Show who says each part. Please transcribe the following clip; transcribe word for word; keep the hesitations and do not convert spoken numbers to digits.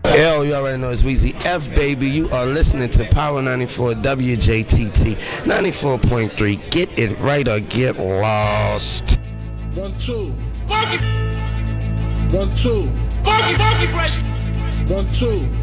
Speaker 1: Yo, you already know it's Weezy F, baby. You are listening to Power ninety-four W J T T ninety-four point three. Get it right or get lost.
Speaker 2: One, two.
Speaker 3: Funky.
Speaker 2: One, two.
Speaker 3: Funky, funky fresh.
Speaker 2: One, two.